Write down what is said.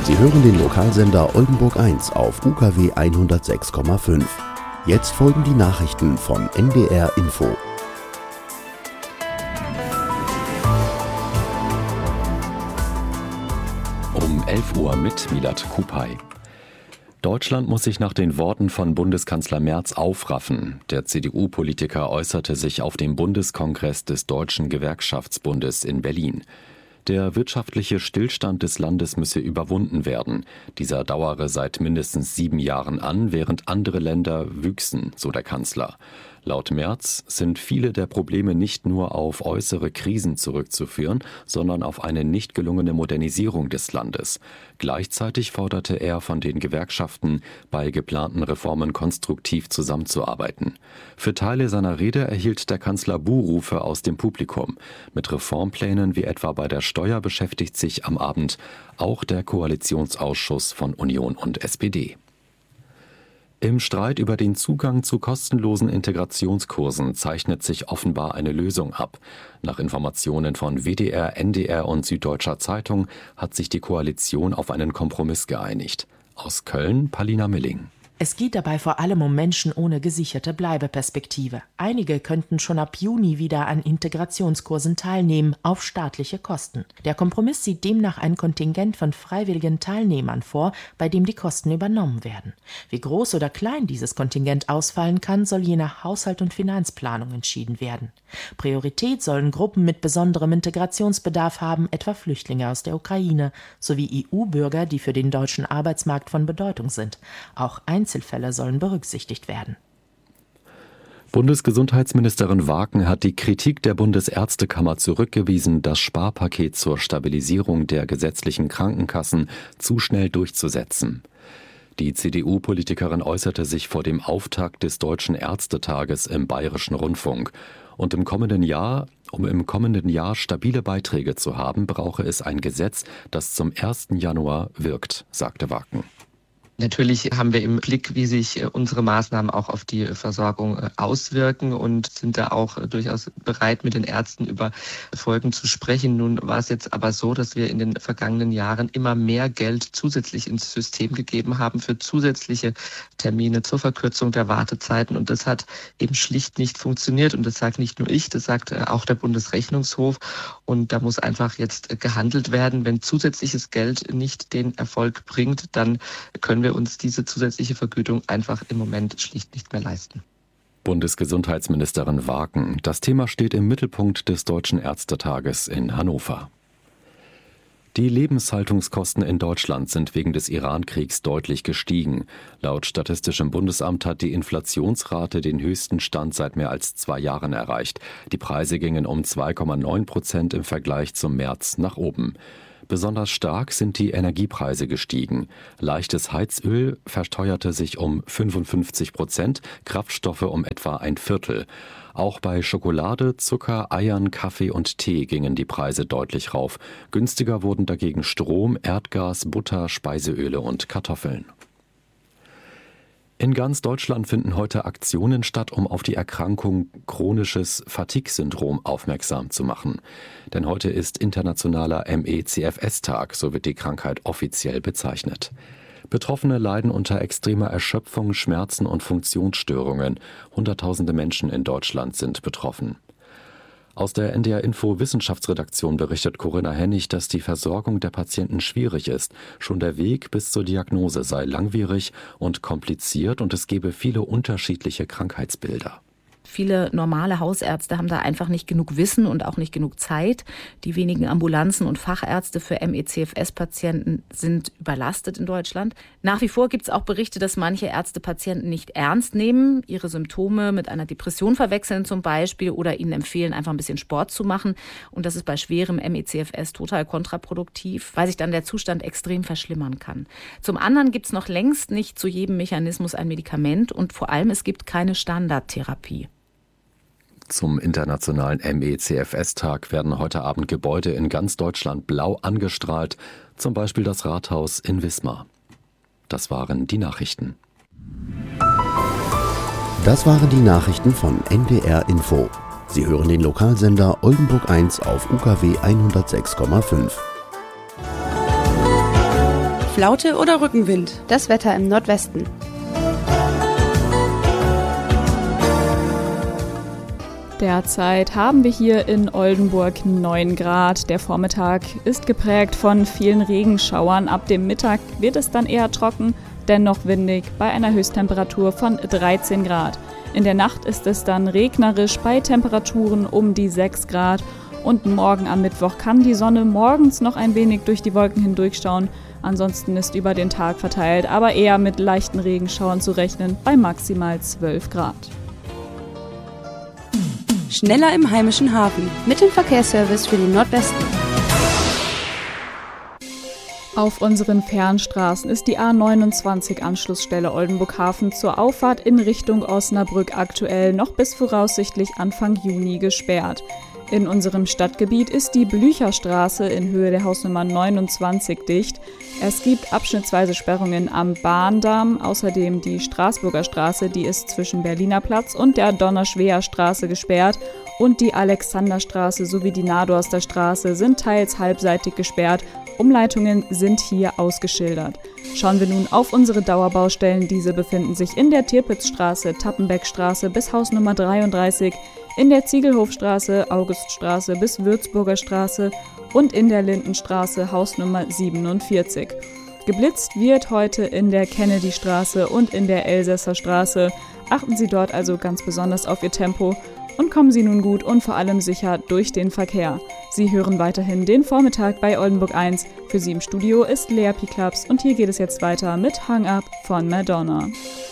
Sie hören den Lokalsender Oldenburg 1 auf UKW 106,5. Jetzt folgen die Nachrichten von NDR Info. Um 11 Uhr mit Milad Kupay. Deutschland muss sich nach den Worten von Bundeskanzler Merz aufraffen. Der CDU-Politiker äußerte sich auf dem Bundeskongress des Deutschen Gewerkschaftsbundes in Berlin. Der wirtschaftliche Stillstand des Landes müsse überwunden werden. Dieser dauere seit mindestens 7 Jahren an, während andere Länder wüchsen, so der Kanzler. Laut Merz sind viele der Probleme nicht nur auf äußere Krisen zurückzuführen, sondern auf eine nicht gelungene Modernisierung des Landes. Gleichzeitig forderte er von den Gewerkschaften, bei geplanten Reformen konstruktiv zusammenzuarbeiten. Für Teile seiner Rede erhielt der Kanzler Buhrufe aus dem Publikum. Mit Reformplänen wie etwa bei der Steuer beschäftigt sich am Abend auch der Koalitionsausschuss von Union und SPD. Im Streit über den Zugang zu kostenlosen Integrationskursen zeichnet sich offenbar eine Lösung ab. Nach Informationen von WDR, NDR und Süddeutscher Zeitung hat sich die Koalition auf einen Kompromiss geeinigt. Aus Köln, Palina Milling. Es geht dabei vor allem um Menschen ohne gesicherte Bleibeperspektive. Einige könnten schon ab Juni wieder an Integrationskursen teilnehmen, auf staatliche Kosten. Der Kompromiss sieht demnach ein Kontingent von freiwilligen Teilnehmern vor, bei dem die Kosten übernommen werden. Wie groß oder klein dieses Kontingent ausfallen kann, soll je nach Haushalt- und Finanzplanung entschieden werden. Priorität sollen Gruppen mit besonderem Integrationsbedarf haben, etwa Flüchtlinge aus der Ukraine, sowie EU-Bürger, die für den deutschen Arbeitsmarkt von Bedeutung sind. Auch Einzelfälle sollen berücksichtigt werden. Bundesgesundheitsministerin Waken hat die Kritik der Bundesärztekammer zurückgewiesen, das Sparpaket zur Stabilisierung der gesetzlichen Krankenkassen zu schnell durchzusetzen. Die CDU-Politikerin äußerte sich vor dem Auftakt des Deutschen Ärztetages im Bayerischen Rundfunk. Und um im kommenden Jahr stabile Beiträge zu haben, brauche es ein Gesetz, das zum 1. Januar wirkt, sagte Waken. Natürlich haben wir im Blick, wie sich unsere Maßnahmen auch auf die Versorgung auswirken und sind da auch durchaus bereit, mit den Ärzten über Folgen zu sprechen. Nun war es jetzt aber so, dass wir in den vergangenen Jahren immer mehr Geld zusätzlich ins System gegeben haben für zusätzliche Termine zur Verkürzung der Wartezeiten. Und das hat eben schlicht nicht funktioniert. Und das sagt nicht nur ich, das sagt auch der Bundesrechnungshof. Und da muss einfach jetzt gehandelt werden. Wenn zusätzliches Geld nicht den Erfolg bringt, dann können wir uns diese zusätzliche Vergütung einfach im Moment schlicht nicht mehr leisten. Bundesgesundheitsministerin Waken. Das Thema steht im Mittelpunkt des Deutschen Ärztetages in Hannover. Die Lebenshaltungskosten in Deutschland sind wegen des Iran-Kriegs deutlich gestiegen. Laut Statistischem Bundesamt hat die Inflationsrate den höchsten Stand seit mehr als 2 Jahren erreicht. Die Preise gingen um 2,9% im Vergleich zum März nach oben. Besonders stark sind die Energiepreise gestiegen. Leichtes Heizöl verteuerte sich um 55%, Kraftstoffe um etwa 1/4. Auch bei Schokolade, Zucker, Eiern, Kaffee und Tee gingen die Preise deutlich rauf. Günstiger wurden dagegen Strom, Erdgas, Butter, Speiseöle und Kartoffeln. In ganz Deutschland finden heute Aktionen statt, um auf die Erkrankung chronisches Fatigue-Syndrom aufmerksam zu machen. Denn heute ist internationaler MECFS-Tag, so wird die Krankheit offiziell bezeichnet. Betroffene leiden unter extremer Erschöpfung, Schmerzen und Funktionsstörungen. Hunderttausende Menschen in Deutschland sind betroffen. Aus der NDR Info Wissenschaftsredaktion berichtet Corinna Hennig, dass die Versorgung der Patienten schwierig ist. Schon der Weg bis zur Diagnose sei langwierig und kompliziert und es gebe viele unterschiedliche Krankheitsbilder. Viele normale Hausärzte haben da einfach nicht genug Wissen und auch nicht genug Zeit. Die wenigen Ambulanzen und Fachärzte für MECFS-Patienten sind überlastet in Deutschland. Nach wie vor gibt es auch Berichte, dass manche Ärzte Patienten nicht ernst nehmen, ihre Symptome mit einer Depression verwechseln zum Beispiel oder ihnen empfehlen, einfach ein bisschen Sport zu machen. Und das ist bei schwerem MECFS total kontraproduktiv, weil sich dann der Zustand extrem verschlimmern kann. Zum anderen gibt es noch längst nicht zu jedem Mechanismus ein Medikament und vor allem es gibt keine Standardtherapie. Zum internationalen MECFS-Tag werden heute Abend Gebäude in ganz Deutschland blau angestrahlt, zum Beispiel das Rathaus in Wismar. Das waren die Nachrichten. Das waren die Nachrichten von NDR Info. Sie hören den Lokalsender Oldenburg 1 auf UKW 106,5. Flaute oder Rückenwind? Das Wetter im Nordwesten. Derzeit haben wir hier in Oldenburg 9 Grad. Der Vormittag ist geprägt von vielen Regenschauern. Ab dem Mittag wird es dann eher trocken, dennoch windig bei einer Höchsttemperatur von 13 Grad. In der Nacht ist es dann regnerisch bei Temperaturen um die 6 Grad. Und morgen am Mittwoch kann die Sonne morgens noch ein wenig durch die Wolken hindurchschauen. Ansonsten ist über den Tag verteilt, aber eher mit leichten Regenschauern zu rechnen bei maximal 12 Grad. Schneller im heimischen Hafen. Mit dem Verkehrsservice für den Nordwesten. Auf unseren Fernstraßen ist die A29 Anschlussstelle Oldenburg-Hafen zur Auffahrt in Richtung Osnabrück aktuell noch bis voraussichtlich Anfang Juni gesperrt. In unserem Stadtgebiet ist die Blücherstraße in Höhe der Hausnummer 29 dicht. Es gibt abschnittsweise Sperrungen am Bahndamm, außerdem die Straßburger Straße, die ist zwischen Berliner Platz und der Donnerschweher-Straße gesperrt und die Alexanderstraße sowie die Nadorster Straße sind teils halbseitig gesperrt. Umleitungen sind hier ausgeschildert. Schauen wir nun auf unsere Dauerbaustellen. Diese befinden sich in der Tirpitzstraße, Tappenbeckstraße bis Hausnummer 33, in der Ziegelhofstraße, Auguststraße bis Würzburger Straße und in der Lindenstraße, Hausnummer 47. Geblitzt wird heute in der Kennedystraße und in der Elsässer Straße. Achten Sie dort also ganz besonders auf Ihr Tempo und kommen Sie nun gut und vor allem sicher durch den Verkehr. Sie hören weiterhin den Vormittag bei Oldenburg 1. Für Sie im Studio ist Lea Piklaps und hier geht es jetzt weiter mit Hang Up von Madonna.